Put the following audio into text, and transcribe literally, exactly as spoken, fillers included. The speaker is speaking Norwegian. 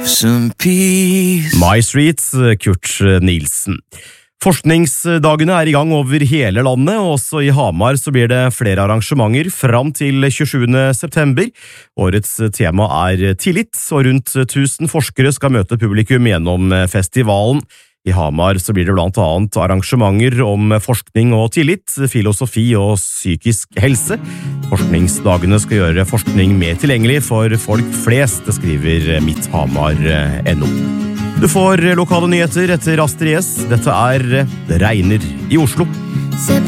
some peace. My Streets, Kurt Nilsen. Forskningsdagene er i gang over hele landet, og også i Hamar så blir det flere arrangementer fram til tjuesjuende september. Årets tema er tillit, og rundt tusen forskere skal møte publikum gjennom festivalen. I Hamar så blir det blant annet arrangementer om forskning og tillit, filosofi og psykisk helse. Forskningsdagene skal gjøre forskning mer tilgjengelig for folk flest, det skriver midthamar punktum no. Du får lokale nyheter etter Astrid S. Dette er Det regner i Oslo.